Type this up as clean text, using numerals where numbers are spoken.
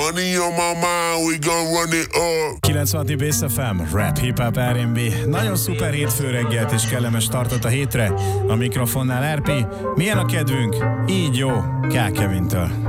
Money on my mind, we gon' run it up. 96 Bass FM, rap, hip-hop, R&B. Nagyon szuper hétfő reggelt és kellemes startot a hétre. A mikrofonnál RP. Milyen a kedvünk? Így jó. K. Kevintől.